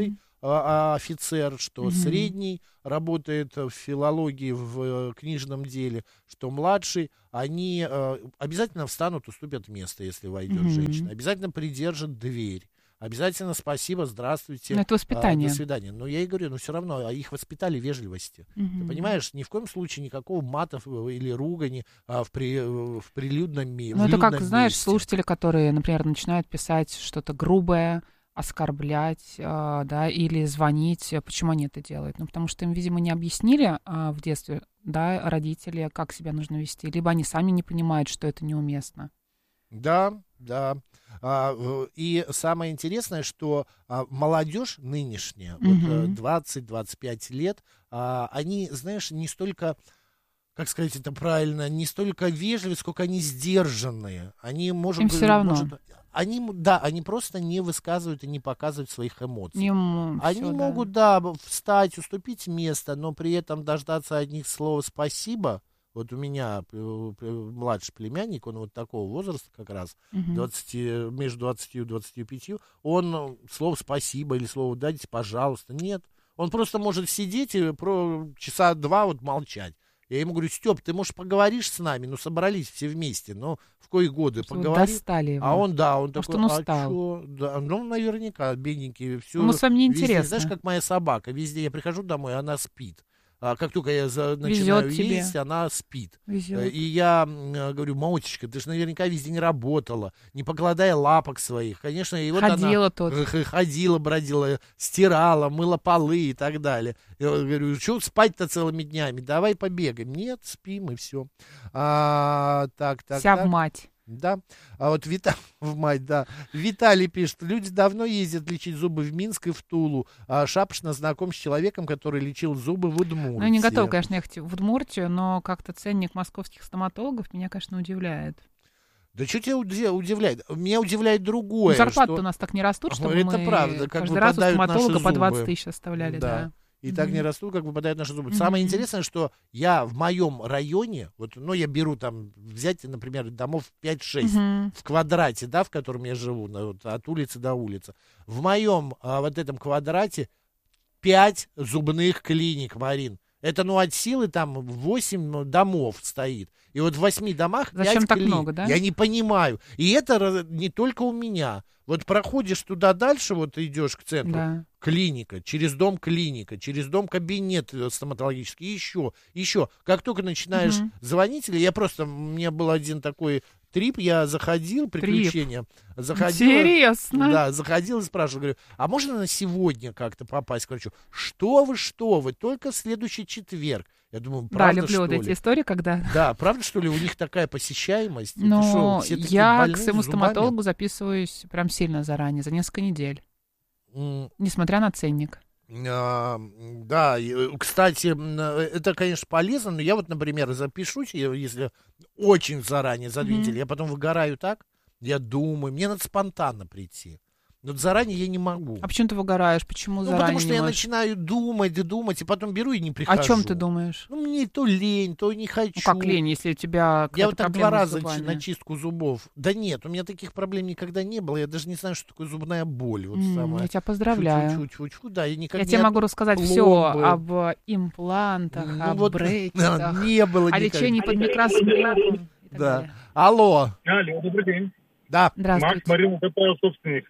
Speaker 2: а, офицер, что
Speaker 3: Мгм.
Speaker 2: средний работает в филологии, в э, книжном деле, что младший, они э, обязательно встанут, уступят место, если войдет
Speaker 3: Мгм.
Speaker 2: женщина, обязательно придержат дверь. Обязательно спасибо, здравствуйте,
Speaker 3: Ну, это
Speaker 2: а,
Speaker 3: воспитание.
Speaker 2: до свидания. Но я и говорю, ну все равно, а их воспитали вежливости. Ты
Speaker 3: Мгм.
Speaker 2: понимаешь, ни в коем случае никакого матов или ругани а, в, при, в прилюдном ми-
Speaker 3: Ну,
Speaker 2: в
Speaker 3: это как,
Speaker 2: людном
Speaker 3: знаешь,
Speaker 2: месте.
Speaker 3: слушатели, которые, например, начинают писать что-то грубое, оскорблять, а, да, или звонить. Почему они это делают? Ну, потому что им, видимо, не объяснили а, в детстве, да, родители, как себя нужно вести, либо они сами не понимают, что это неуместно.
Speaker 2: Да, да. А, в- и самое интересное, что а, молодежь нынешняя, вот э,
Speaker 3: Мгм.
Speaker 2: двадцать-двадцать пять лет, а, они, знаешь, не столько, как сказать это правильно, не столько вежливые, сколько они сдержанные. Они, может
Speaker 3: Им
Speaker 2: быть,
Speaker 3: всё равно.
Speaker 2: может, они, м- да, они просто не высказывают и не показывают своих эмоций.
Speaker 3: Им
Speaker 2: Они
Speaker 3: всё, да.
Speaker 2: могут, да, б- встать, уступить место, но при этом дождаться от них слова «спасибо». Вот у меня э, э, младший племянник, он вот такого возраста как раз,
Speaker 3: Мгм.
Speaker 2: двадцать, между двадцатью и двадцатью пятью, он э, слово «спасибо» или слово «дайте, пожалуйста», нет. Он просто может сидеть и про часа два вот молчать. Я ему говорю: Степ, ты, может, поговоришь с нами? Ну, собрались все вместе, ну, в кои годы
Speaker 3: Что вы
Speaker 2: поговори.
Speaker 3: достали его.
Speaker 2: А он, да, он
Speaker 3: Может,
Speaker 2: такой,
Speaker 3: он
Speaker 2: а
Speaker 3: устал.
Speaker 2: чё? Да, ну, наверняка, бедненький. Всё,
Speaker 3: Ему с вами не
Speaker 2: везде,
Speaker 3: интересно.
Speaker 2: знаешь, как моя собака, везде я прихожу домой, она спит. А как только я за, начинаю
Speaker 3: Везет тебе.
Speaker 2: есть, она спит.
Speaker 3: Везет.
Speaker 2: Э, И я м, э, говорю: Маочечка, ты же наверняка везде не работала, не покладая лапок своих. Конечно, и вот
Speaker 3: Ходила
Speaker 2: она
Speaker 3: тут.
Speaker 2: х- х- ходила, бродила, стирала, мыла полы и так далее. Я говорю: что спать-то целыми днями? Давай побегаем. Нет, спим и все. А, так, так,
Speaker 3: Вся
Speaker 2: так.
Speaker 3: в мать.
Speaker 2: Да, а вот Вита... в мать, да. Виталий пишет: люди давно ездят лечить зубы в Минск и в Тулу. А Шапшина знаком с человеком, который лечил зубы в Удмуртии.
Speaker 3: Ну, я не готова, конечно, ехать в Удмуртию, но как-то ценник московских стоматологов меня, конечно, удивляет.
Speaker 2: Да что тебя уди- удивляет? Меня удивляет другое.
Speaker 3: Ну, зарплаты
Speaker 2: что-
Speaker 3: у нас так не растут, чтобы
Speaker 2: Это
Speaker 3: мы
Speaker 2: правда, как
Speaker 3: каждый раз у
Speaker 2: выпадают наши
Speaker 3: стоматолога по двадцать
Speaker 2: зубы.
Speaker 3: тысяч оставляли, да.
Speaker 2: И так не
Speaker 3: Мгм.
Speaker 2: растут, как выпадают наши зубы.
Speaker 3: Мгм.
Speaker 2: Самое интересное, что я в моем районе, вот, ну, я беру там, взять, например, домов пять-шесть
Speaker 3: Мгм.
Speaker 2: в квадрате, да, в котором я живу, на- вот, от улицы до улицы. В моем а, вот этом квадрате пять зубных клиник, Марин. Это, ну, от силы там восемь домов стоит. И вот в восьми домах
Speaker 3: Зачем
Speaker 2: пять
Speaker 3: так
Speaker 2: клиник.
Speaker 3: много, да?
Speaker 2: Я не понимаю. И это ра- не только у меня. Вот проходишь туда дальше, вот идешь к центру,
Speaker 3: Да.
Speaker 2: клиника, через дом клиника, через дом кабинет э, стоматологический, еще, еще. Как только начинаешь
Speaker 3: Мгм.
Speaker 2: звонить, или я просто, у меня был один такой трип, я заходил, приключения, заходил,
Speaker 3: Интересно.
Speaker 2: да, заходил и спрашивал, говорю: а можно на сегодня как-то попасть к врачу? Что вы, что вы, только в следующий четверг. Я думаю,
Speaker 3: Да,
Speaker 2: правда,
Speaker 3: люблю
Speaker 2: что
Speaker 3: вот
Speaker 2: ли?
Speaker 3: эти истории, когда...
Speaker 2: Да, правда, что ли, у них такая посещаемость? Это
Speaker 3: Но
Speaker 2: что, все такие
Speaker 3: я к
Speaker 2: больные
Speaker 3: своему
Speaker 2: с зубами?
Speaker 3: стоматологу записываюсь прям сильно заранее, за несколько недель,
Speaker 2: М,
Speaker 3: несмотря на ценник.
Speaker 2: а, Да, и, э, кстати, м, э, это, конечно, полезно, но я вот, например, запишусь, я- если очень заранее, за две
Speaker 3: Мгм.
Speaker 2: недели, я потом выгораю так, я думаю, мне надо спонтанно прийти. Но вот заранее я не могу.
Speaker 3: А почему ты выгораешь? Почему
Speaker 2: Ну,
Speaker 3: заранее
Speaker 2: потому что
Speaker 3: не
Speaker 2: я
Speaker 3: можешь?
Speaker 2: начинаю думать и думать, и потом беру и не
Speaker 3: О
Speaker 2: прихожу.
Speaker 3: чем ты думаешь?
Speaker 2: Ну, мне то лень, то не хочу.
Speaker 3: Ну, как лень, если у тебя
Speaker 2: Я
Speaker 3: какая-то
Speaker 2: вот так
Speaker 3: проблема
Speaker 2: два
Speaker 3: с
Speaker 2: раза
Speaker 3: зубами?
Speaker 2: ч- на чистку зубов. Да нет, у меня таких проблем никогда не было. Я даже не знаю, что такое зубная боль. Вот
Speaker 3: М,
Speaker 2: самое.
Speaker 3: Я тебя поздравляю.
Speaker 2: Чуть-чуть, да, я никак
Speaker 3: Я
Speaker 2: не
Speaker 3: тебе
Speaker 2: от
Speaker 3: могу рассказать все
Speaker 2: пломбы.
Speaker 3: об имплантах,
Speaker 2: Ну,
Speaker 3: об
Speaker 2: вот,
Speaker 3: брекетах,
Speaker 2: да, не было
Speaker 3: о
Speaker 2: никогда.
Speaker 3: лечении под микроскопом и так
Speaker 2: Да.
Speaker 3: далее.
Speaker 2: Алло.
Speaker 10: Алло, добрый день.
Speaker 2: Да.
Speaker 3: Здравствуйте.
Speaker 10: Макс, Марина, это Павел собственник.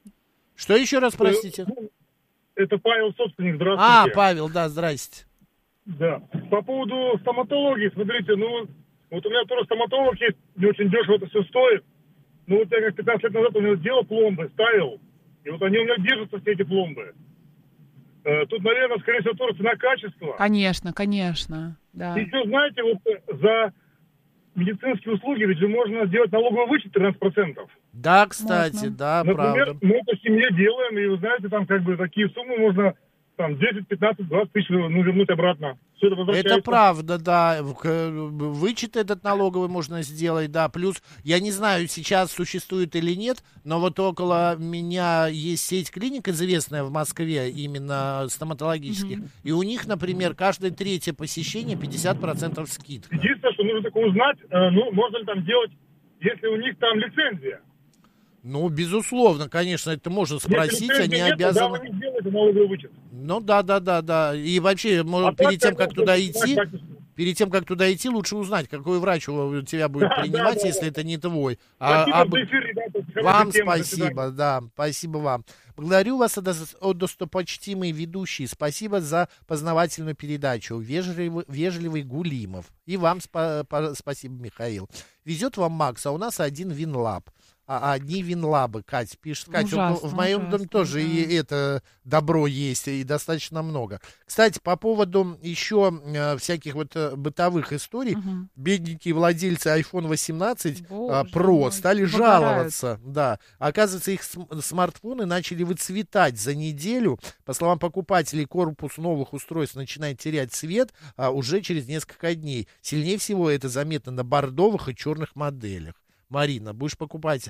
Speaker 2: Что еще раз, простите?
Speaker 10: Ну, Это Павел собственник,
Speaker 2: А,
Speaker 10: здравствуйте.
Speaker 2: Павел, да, здрасте.
Speaker 10: Да. По поводу стоматологии, смотрите, ну, вот у меня тоже стоматолог есть, не очень дешево это все стоит. Ну, вот я как пятнадцать лет назад у него делал пломбы, ставил, и вот они у меня держатся, все эти пломбы. Э, Тут, наверное, скорее всего, тоже цена-качество.
Speaker 3: Конечно, конечно, да.
Speaker 10: И еще, знаете, вот э, за медицинские услуги ведь же можно сделать налоговый вычет тринадцать процентов.
Speaker 2: Да, кстати,
Speaker 3: Можно.
Speaker 2: да,
Speaker 10: Например,
Speaker 2: правда.
Speaker 10: мы это в семье делаем, и вы знаете, там как бы такие суммы можно там десять, пятнадцать, двадцать тысяч ну, вернуть обратно. Все это возвращается.
Speaker 2: Это правда, да. В- к- Вычет этот налоговый можно сделать, да. Плюс, я не знаю, сейчас существует или нет, но вот около меня есть сеть клиник известная в Москве, именно стоматологических. И у них, например, каждое третье посещение пятьдесят процентов скидка.
Speaker 10: Единственное, что нужно только узнать, э, ну, можно ли там делать, если у них там лицензия.
Speaker 2: Ну, безусловно, конечно, это можно спросить,
Speaker 10: Если
Speaker 2: они
Speaker 10: нет,
Speaker 2: обязаны...
Speaker 10: Да, вы не сделаете налоговый вычет.
Speaker 2: Ну, да, да, да, да. И вообще, может,
Speaker 10: А
Speaker 2: перед
Speaker 10: так,
Speaker 2: тем, как
Speaker 10: конечно,
Speaker 2: туда
Speaker 10: это
Speaker 2: идти,
Speaker 10: качество.
Speaker 2: перед тем, как туда идти, лучше узнать, какой врач у тебя будет
Speaker 10: Да,
Speaker 2: принимать,
Speaker 10: да, да,
Speaker 2: если
Speaker 10: да.
Speaker 2: это не твой.
Speaker 10: Спасибо
Speaker 2: А, об-
Speaker 10: за эфир, ребята. Хорошая
Speaker 2: Вам
Speaker 10: тема. До
Speaker 2: спасибо,
Speaker 10: свидания.
Speaker 2: да, спасибо вам. Благодарю вас, дос- о, достопочтимые ведущие. Спасибо за познавательную передачу. Вежливый, вежливый Гулимов. И вам спа- по- спасибо, Михаил. Везет вам Макс, а у нас один Винлаб. А, одни Винлабы, Катя пишет. Катя, вот
Speaker 3: Ужасно,
Speaker 2: в моем
Speaker 3: ужасно,
Speaker 2: доме тоже
Speaker 3: да.
Speaker 2: и это добро есть, и достаточно много. Кстати, по поводу еще э, всяких вот э, бытовых историй,
Speaker 3: Мгм.
Speaker 2: бедненькие владельцы айфон восемнадцать а,
Speaker 3: Боже
Speaker 2: Pro
Speaker 3: мой,
Speaker 2: стали
Speaker 3: выгорают.
Speaker 2: жаловаться. Да. Оказывается, их см- смартфоны начали выцветать за неделю. По словам покупателей, корпус новых устройств начинает терять цвет а, уже через несколько дней. Сильнее всего это заметно на бордовых и черных моделях. Марина, будешь покупать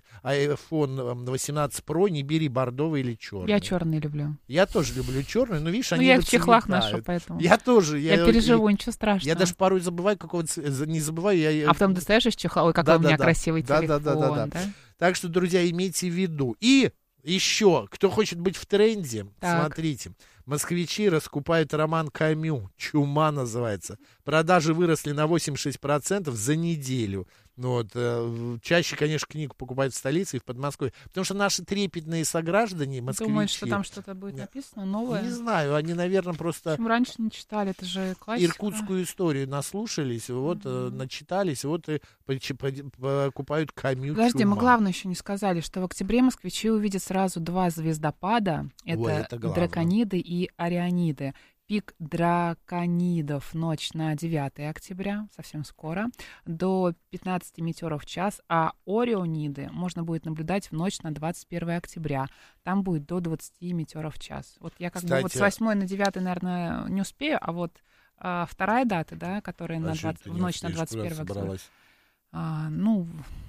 Speaker 2: айфон восемнадцать Pro, не бери бордовый или черный.
Speaker 3: Я черный люблю.
Speaker 2: Я тоже люблю черный, но видишь,
Speaker 3: Ну,
Speaker 2: они
Speaker 3: я их в чехлах
Speaker 2: выцветают.
Speaker 3: ношу, поэтому.
Speaker 2: Я тоже.
Speaker 3: Я, переживу, ничего страшного.
Speaker 2: Я даже порой забываю, какого цвета, не забываю. Я,
Speaker 3: А потом достаешь из чехла, ой, какой
Speaker 2: Да,
Speaker 3: у меня
Speaker 2: да, да.
Speaker 3: красивый
Speaker 2: Да,
Speaker 3: телефон,
Speaker 2: да, да, да, да. Так что, друзья, имейте в виду. И еще, кто хочет быть в тренде,
Speaker 3: Так.
Speaker 2: смотрите. Москвичи раскупают роман Камю. «Чума» называется. Продажи выросли на восемьдесят шесть процентов за неделю. Ну, вот, э, чаще, конечно, книгу покупают в столице и в Подмосковье. Потому что наши трепетные сограждане, москвичи...
Speaker 3: Думаешь, что там что-то будет написано новое?
Speaker 2: Не знаю, они, наверное, просто...
Speaker 3: Почему раньше не читали? Это же классика.
Speaker 2: Иркутскую историю наслушались, вот, э, начитались, вот и поч- по- покупают Камю.
Speaker 3: Подожди, мы
Speaker 2: «Чума».
Speaker 3: главное еще не сказали, что в октябре москвичи увидят сразу два звездопада. Это,
Speaker 2: Ой, это главное.
Speaker 3: дракониды и ориониды. Пик драконидов ночь на девятое октября, совсем скоро, до пятнадцати метеоров в час, а ориониды можно будет наблюдать в ночь на двадцать первое октября. Там будет до двадцати метеоров в час. Вот я как
Speaker 2: Кстати,
Speaker 3: бы вот с восьмого на девятое, наверное, не успею, а вот а, вторая дата, да, которая
Speaker 2: А
Speaker 3: на
Speaker 2: что
Speaker 3: двадцать,
Speaker 2: ты
Speaker 3: в
Speaker 2: не
Speaker 3: ночь на
Speaker 2: успеешь?
Speaker 3: двадцать
Speaker 2: Куда
Speaker 3: первое октября.
Speaker 2: собралась?
Speaker 3: А, ну,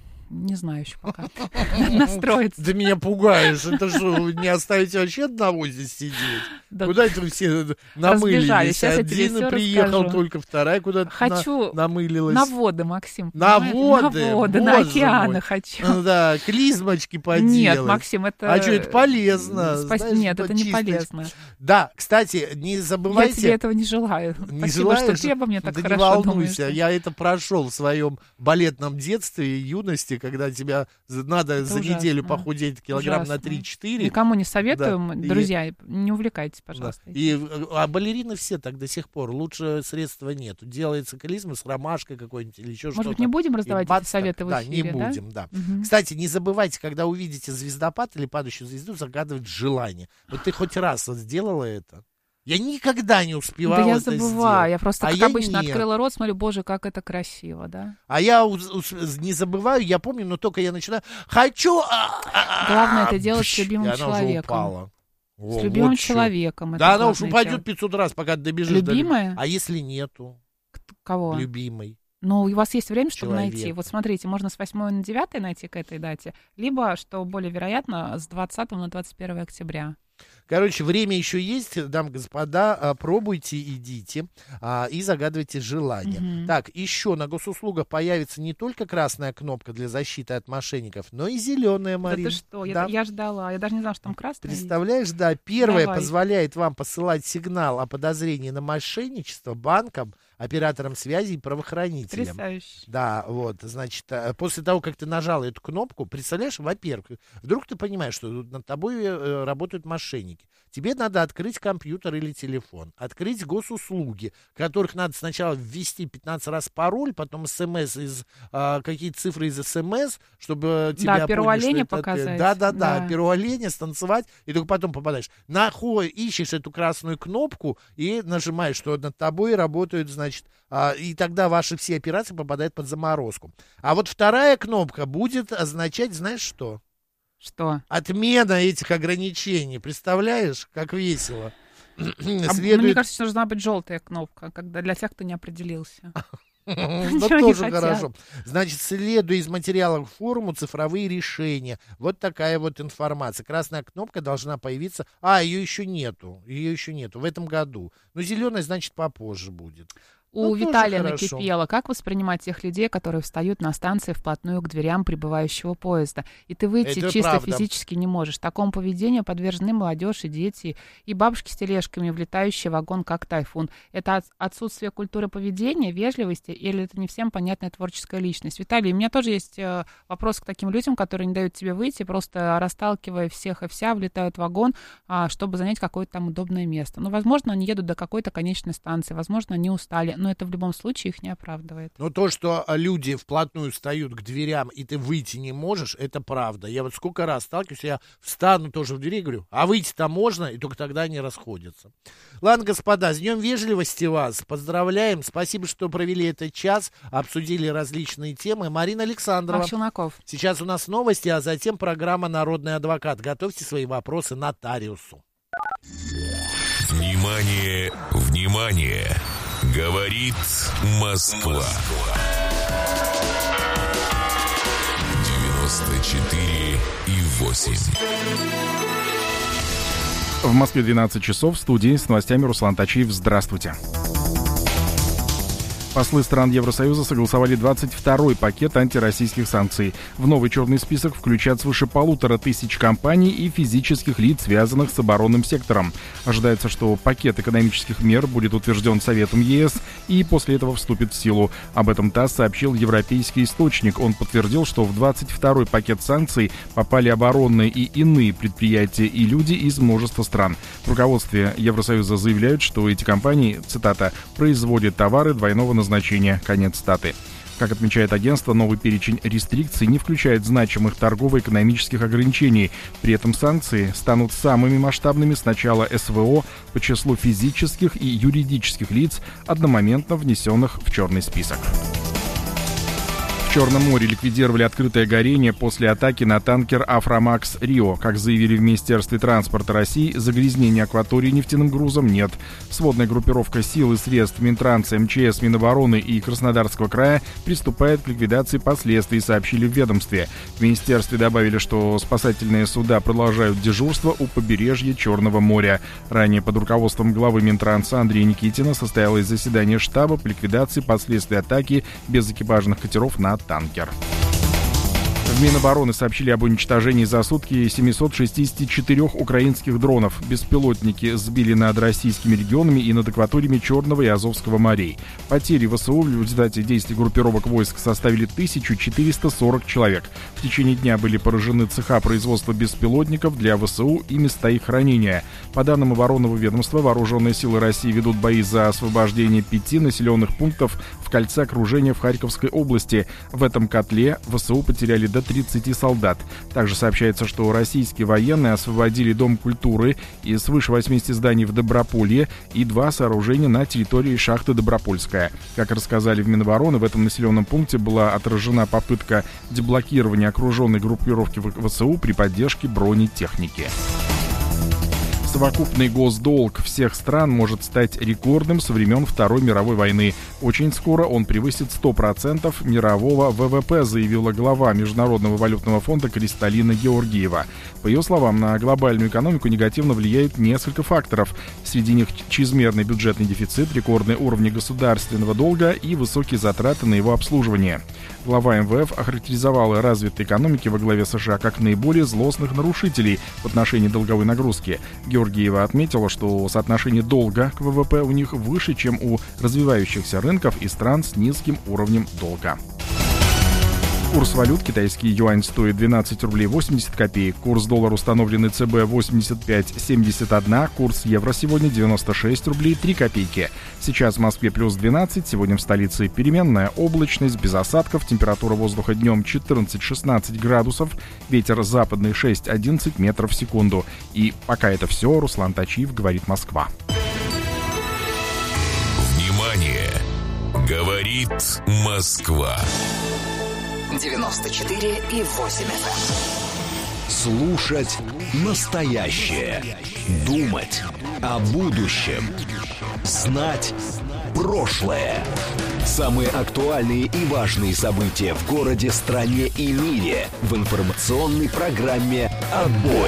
Speaker 3: не знаю еще пока. Настроиться.
Speaker 2: Ты меня пугаешь. Это что, не оставите вообще одного здесь сидеть?
Speaker 3: Да.
Speaker 2: Куда это вы все
Speaker 3: Разбежались.
Speaker 2: намылились?
Speaker 3: Сейчас я тебе
Speaker 2: Один
Speaker 3: всё
Speaker 2: приехал,
Speaker 3: расскажу.
Speaker 2: только вторая куда-то
Speaker 3: Хочу
Speaker 2: на- намылилась.
Speaker 3: на воды, Максим.
Speaker 2: На
Speaker 3: понимаешь?
Speaker 2: воды?
Speaker 3: На воды, на
Speaker 2: Боже
Speaker 3: океаны
Speaker 2: мой.
Speaker 3: хочу.
Speaker 2: Ну да, клизмочки поделать.
Speaker 3: Нет, Максим, это...
Speaker 2: А что, это полезно?
Speaker 3: Спас-
Speaker 2: Знаешь,
Speaker 3: Нет, это не
Speaker 2: почистить.
Speaker 3: полезно.
Speaker 2: Да, кстати, не
Speaker 3: Я
Speaker 2: забывайте...
Speaker 3: тебе этого не желаю.
Speaker 2: Не
Speaker 3: Спасибо,
Speaker 2: желаешь?
Speaker 3: что ты обо мне так
Speaker 2: Да
Speaker 3: хорошо
Speaker 2: не волнуйся,
Speaker 3: думаешь.
Speaker 2: я это прошел в своем балетном детстве и юности, когда тебя за- надо
Speaker 3: Это
Speaker 2: за
Speaker 3: ужасно.
Speaker 2: неделю похудеть килограмм на
Speaker 3: Ужасно.
Speaker 2: три-четыре.
Speaker 3: Никому не советую,
Speaker 2: Да.
Speaker 3: м,
Speaker 2: И-
Speaker 3: друзья, не увлекайтесь,
Speaker 2: Да.
Speaker 3: пожалуйста.
Speaker 2: И, э, а балерины все так до сих пор. Лучше средства нет. Делается клизма с ромашкой какой-нибудь или еще что-то.
Speaker 3: Может быть, не будем
Speaker 2: И
Speaker 3: раздавать
Speaker 2: бац,
Speaker 3: эти советы в
Speaker 2: да,
Speaker 3: эфире,
Speaker 2: не
Speaker 3: да?
Speaker 2: будем, да.
Speaker 3: Мгм.
Speaker 2: Кстати, не забывайте, когда увидите звездопад или падающую звезду, загадывать желание. Вот ты хоть раз вот сделала это? Я никогда не успевала
Speaker 3: Да я
Speaker 2: это
Speaker 3: забываю,
Speaker 2: сделать.
Speaker 3: я просто,
Speaker 2: А
Speaker 3: как
Speaker 2: я
Speaker 3: обычно,
Speaker 2: нет.
Speaker 3: открыла рот, смотрю, боже, как это красиво, да?
Speaker 2: А я уз- уз- не забываю, я помню, но только я начинаю «хочу!» а, а,
Speaker 3: Главное
Speaker 2: а,
Speaker 3: это делать
Speaker 2: пш,
Speaker 3: с любимым
Speaker 2: и она уже
Speaker 3: человеком.
Speaker 2: упала. Во,
Speaker 3: С любимым
Speaker 2: вот чё.
Speaker 3: человеком. это
Speaker 2: Да она уж
Speaker 3: главное
Speaker 2: упадет
Speaker 3: делать.
Speaker 2: пятьсот раз, пока добежишь. до
Speaker 3: Любимая?
Speaker 2: люб- А если нету
Speaker 3: Кого?
Speaker 2: любимой?
Speaker 3: Ну, у вас есть время, чтобы найти.
Speaker 2: Человека.
Speaker 3: Вот смотрите, можно с восьмого на девятое найти к этой дате, либо, что более вероятно, с двадцатого на двадцать первое октября.
Speaker 2: Короче, время еще есть, дамы и господа, а, пробуйте, идите а, и загадывайте желание.
Speaker 3: Мгм.
Speaker 2: Так, еще на госуслугах появится не только красная кнопка для защиты от мошенников, но и зеленая, Марина.
Speaker 3: Да ты что, я,
Speaker 2: Да.
Speaker 3: я ждала, я даже не знала, что там красный. есть.
Speaker 2: Представляешь, да, первое
Speaker 3: Давай.
Speaker 2: позволяет вам посылать сигнал о подозрении на мошенничество банкам, операторам связи и правоохранителям.
Speaker 3: Потрясающе.
Speaker 2: Да, вот, значит, э, после того, как ты нажал эту кнопку, представляешь, во-первых, вдруг ты понимаешь, что над тобой э, работают мошенники. Тебе надо открыть компьютер или телефон, открыть госуслуги, в которых надо сначала ввести пятнадцать раз пароль, потом смс из, а, какие-то цифры из смс, чтобы тебя
Speaker 3: Да, перо
Speaker 2: поняли, что
Speaker 3: оленя
Speaker 2: это ты.
Speaker 3: показать.
Speaker 2: Да-да-да,
Speaker 3: Да.
Speaker 2: перо оленя, станцевать, и только потом попадаешь. Нахуй ищешь эту красную кнопку и нажимаешь, что над тобой работают, значит, а, и тогда ваши все операции попадают под заморозку. А вот вторая кнопка будет означать, знаешь что?
Speaker 3: Что?
Speaker 2: Отмена этих ограничений. Представляешь, как весело?
Speaker 3: А, Мне
Speaker 2: Следует...
Speaker 3: кажется, что должна быть желтая кнопка, когда для тех, кто не определился.
Speaker 2: Ну,
Speaker 3: Ничего не
Speaker 2: тоже
Speaker 3: хотят.
Speaker 2: хорошо. Значит, следуя из материалов форума цифровые решения. Вот такая вот информация. Красная кнопка должна появиться. А, ее еще нету. Ее еще нету в этом году. Но зеленая, значит, попозже будет.
Speaker 3: У
Speaker 2: Ну, тоже
Speaker 3: Виталия
Speaker 2: хорошо.
Speaker 3: накипело. Как воспринимать тех людей, которые встают на станции вплотную к дверям прибывающего поезда? И ты выйти
Speaker 2: Это
Speaker 3: чисто
Speaker 2: правда.
Speaker 3: физически не можешь. Такому поведению подвержены молодежь и дети, и бабушки с тележками, влетающие в вагон как тайфун. Это от- отсутствие культуры поведения, вежливости, или это не всем понятная творческая личность? Виталий, у меня тоже есть э, вопрос к таким людям, которые не дают тебе выйти, просто расталкивая всех и вся, влетают в вагон, а, чтобы занять какое-то там удобное место. Ну, возможно, они едут до какой-то конечной станции, возможно, они устали, но это в любом случае их не оправдывает.
Speaker 2: Но то, что а, люди вплотную встают к дверям, и ты выйти не можешь, это правда. Я вот сколько раз сталкиваюсь, я встану тоже в двери и говорю, а выйти-то можно, и только тогда они расходятся. Ладно, господа, с Днем вежливости вас. Поздравляем. Спасибо, что провели этот час, обсудили различные темы. Марина Александрова.
Speaker 3: Марк Челноков.
Speaker 2: Сейчас у нас новости, а затем программа «Народный адвокат». Готовьте свои вопросы нотариусу.
Speaker 5: Внимание, внимание! Говорит Москва. девяносто четыре и восемь.
Speaker 6: В Москве двенадцать часов, в студии с новостями Руслан Тачиев. Здравствуйте. Послы стран Евросоюза согласовали двадцать второй пакет антироссийских санкций. В новый черный список включат свыше полутора тысяч компаний и физических лиц, связанных с оборонным сектором. Ожидается, что пакет экономических мер будет утвержден Советом ЕС и после этого вступит в силу. Об этом ТАСС сообщил европейский источник. Он подтвердил, что в двадцать второй пакет санкций попали оборонные и иные предприятия и люди из множества стран. В руководстве Евросоюза заявляют, что эти компании, цитата, производят товары двойного назначения. Назначение. Конец цитаты. Как отмечает агентство, новый перечень рестрикций не включает значимых торгово-экономических ограничений. При этом санкции станут самыми масштабными с начала СВО по числу физических и юридических лиц, одномоментно внесенных в черный список. В Черном море ликвидировали открытое горение после атаки на танкер «Афромакс Рио». Как заявили в Министерстве транспорта России, загрязнения акватории нефтяным грузом нет. Сводная группировка сил и средств Минтранса, МЧС, Минобороны и Краснодарского края приступает к ликвидации последствий, сообщили в ведомстве. В Министерстве добавили, что спасательные суда продолжают дежурство у побережья Черного моря. Ранее под руководством главы Минтранса Андрея Никитина состоялось заседание штаба по ликвидации последствий атаки безэкипажных катеров на танкер. В Минобороны сообщили об уничтожении за сутки семисот шестидесяти четырёх украинских дронов. Беспилотники сбили над российскими регионами и над акваториями Черного и Азовского морей. Потери ВСУ в результате действий группировок войск составили тысячу четыреста сорок человек. В течение дня были поражены цеха производства беспилотников для ВСУ и места их хранения. По данным оборонного ведомства, вооруженные силы России ведут бои за освобождение пяти населенных пунктов в кольце окружения в Харьковской области. В этом котле ВСУ потеряли до тридцати солдат. Также сообщается, что российские военные освободили Дом культуры и свыше восьмидесяти зданий в Доброполье и два сооружения на территории шахты Добропольская. Как рассказали в Минобороны, в этом населенном пункте была отражена попытка деблокирования окруженной группировки ВСУ при поддержке бронетехники. Совокупный госдолг всех стран может стать рекордным со времен Второй мировой войны. Очень скоро он превысит сто процентов мирового ВВП, заявила глава Международного валютного фонда Кристалина Георгиева. По ее словам, на глобальную экономику негативно влияют несколько факторов. Среди них чрезмерный бюджетный дефицит, рекордные уровни государственного долга и высокие затраты на его обслуживание. Глава эм вэ эф охарактеризовала развитые экономики во главе США как наиболее злостных нарушителей в отношении долговой нагрузки. Георгиева отметила, что соотношение долга к ВВП у них выше, чем у развивающихся рынков и стран с низким уровнем долга. Курс валют: китайский юань стоит двенадцать рублей восемьдесят копеек, курс доллара, установленный ЦБ, восемьдесят пять семьдесят один, курс евро сегодня девяносто шесть рублей три копейки. Сейчас в Москве плюс двенадцать, сегодня в столице переменная облачность, без осадков, температура воздуха днем четырнадцать-шестнадцать градусов, ветер западный шесть-одиннадцать метров в секунду. И пока это все, Руслан Тачиев, говорит Москва.
Speaker 5: Внимание! Говорит Москва.
Speaker 9: девяносто четыре и восемь эф эм.
Speaker 8: Слушать настоящее. Думать о будущем. Знать прошлое. Самые актуальные и важные события в городе, стране и мире в информационной программе «Отбой».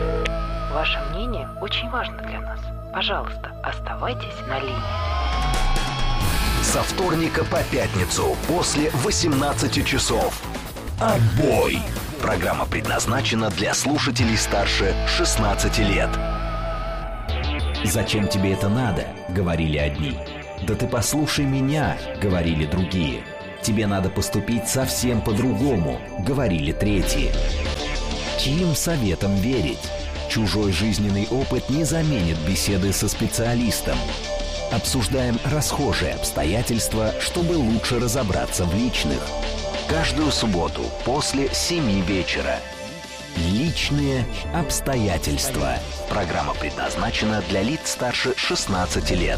Speaker 11: Ваше мнение очень важно для нас. Пожалуйста, оставайтесь на линии.
Speaker 7: Со вторника по пятницу после восемнадцати часов. Отбой! Программа предназначена для слушателей старше шестнадцати лет. «Зачем тебе это надо?» — говорили одни. «Да ты послушай меня!» — говорили другие. «Тебе надо поступить совсем по-другому!» — говорили третьи. Чьим советам верить? Чужой жизненный опыт не заменит беседы со специалистом. Обсуждаем расхожие обстоятельства, чтобы лучше разобраться в личных. Каждую субботу после семи вечера. Личные обстоятельства. Программа предназначена для лиц старше шестнадцати лет.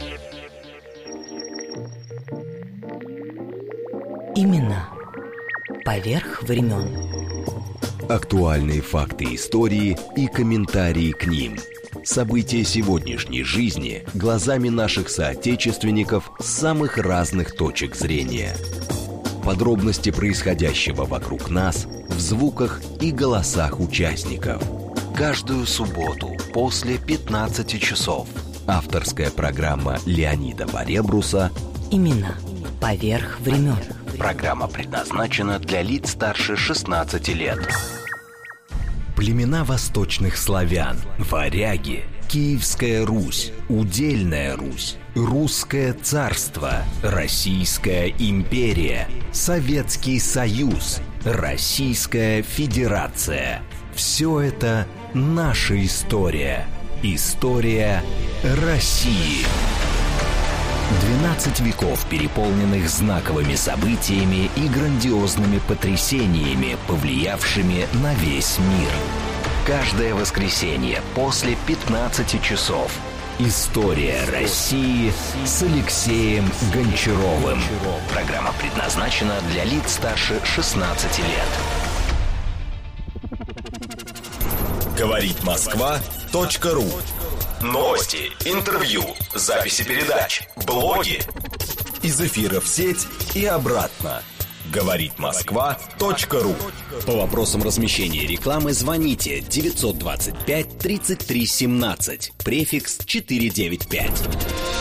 Speaker 11: Имена поверх времен.
Speaker 7: Актуальные факты истории и комментарии к ним. События сегодняшней жизни глазами наших соотечественников с самых разных точек зрения. Подробности происходящего вокруг нас в звуках и голосах участников. Каждую субботу после пятнадцати часов. Авторская программа Леонида Варебруса
Speaker 11: «Имена поверх времен».
Speaker 7: Программа предназначена для лиц старше шестнадцати лет. Племена восточных славян, варяги, Киевская Русь, Удельная Русь, Русское царство, Российская империя, Советский Союз, Российская Федерация. Все это наша история. История России. двенадцать веков, переполненных знаковыми событиями и грандиозными потрясениями, повлиявшими на весь мир. Каждое воскресенье после пятнадцати часов. История России с Алексеем Гончаровым. Программа предназначена для лиц старше шестнадцати лет.
Speaker 8: Говорит Москва точка ру. Новости, интервью, записи передач, блоги. Из эфира в сеть и обратно. Говорит Москва точка ру.
Speaker 7: По вопросам размещения рекламы звоните девятьсот двадцать пять тридцать три семнадцать, префикс четыреста девяносто пять.